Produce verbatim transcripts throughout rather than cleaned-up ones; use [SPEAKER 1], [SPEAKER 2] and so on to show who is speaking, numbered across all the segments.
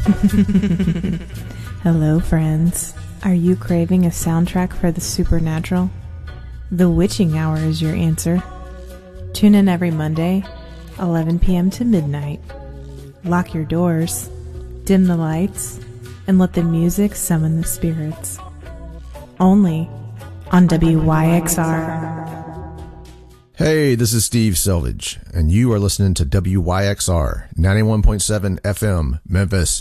[SPEAKER 1] Hello, friends. Are you craving a soundtrack for the supernatural? The Witching Hour is your answer. Tune in every Monday, eleven p.m. to midnight. Lock your doors, dim the lights, and let the music summon the spirits. Only on W Y X R.
[SPEAKER 2] Hey, this is Steve Selvage, and you are listening to W Y X R ninety-one point seven F M, Memphis.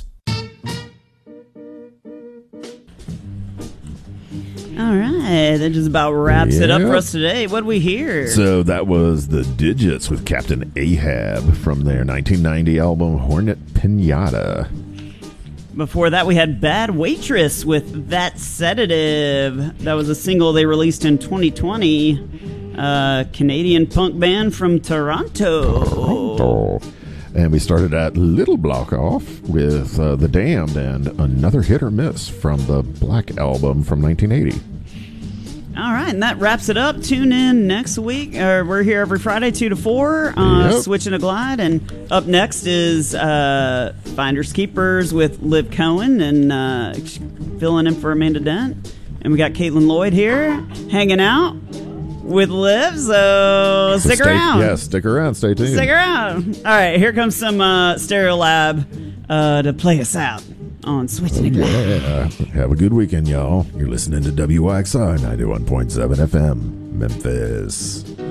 [SPEAKER 3] All right, that just about wraps yep. it up for us today. What did we hear?
[SPEAKER 4] So that was The Digits with Captain Ahab from their nineteen ninety album Hornet Pinata.
[SPEAKER 3] Before that, we had Bad Waitress with That Sedative. That was a single they released in twenty twenty. Uh, Canadian punk band from Toronto.
[SPEAKER 4] Toronto. And we started at Little Block Off with uh, The Damned and Another Hit or Miss from the Black Album from nineteen eighty.
[SPEAKER 3] All right, and that wraps it up. Tune in next week. Or we're here every Friday, two to four, uh, yep. Switching a Glide. And up next is uh, Finders Keepers with Liv Cohen and uh, filling in for Amanda Dent. And we got Caitlin Lloyd here hanging out with Liv, so stick
[SPEAKER 4] stay,
[SPEAKER 3] around.
[SPEAKER 4] Yeah, stick around. Stay tuned.
[SPEAKER 3] Stick around. All right, here comes some uh, Stereolab uh, to play us out on Switching a Glide.
[SPEAKER 4] Yeah. Have a good weekend, y'all. You're listening to W Y X R ninety-one point seven F M, Memphis.